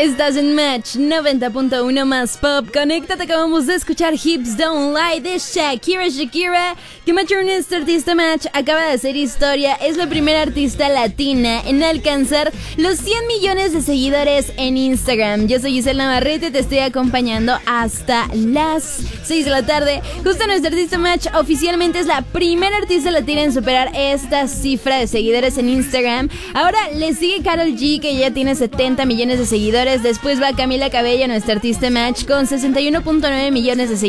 Estás en Match 90.1 más pop. Conéctate, acabamos de escuchar Hips Don't Lie de Shakira, que Match Ernest, artista Match, acaba de hacer historia. Es la primera artista latina en alcanzar los 100 millones de seguidores en Instagram. Yo soy Giselle Navarrete, te estoy acompañando hasta las 6 de la tarde. Justo nuestra artista Match oficialmente es la primera artista latina en superar esta cifra de seguidores en Instagram. Ahora le sigue Karol G, que ya tiene 70 millones de seguidores. Después va Camila Cabello, nuestra artista Match, con 61.9 millones de seguidores.